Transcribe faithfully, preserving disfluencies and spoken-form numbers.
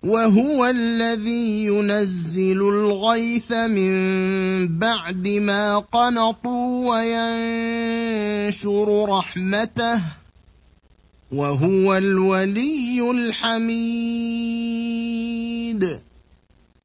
وهو الذي ينزل الغيث من بعد ما قنطوا وينشر رحمته وهو الولي الحميد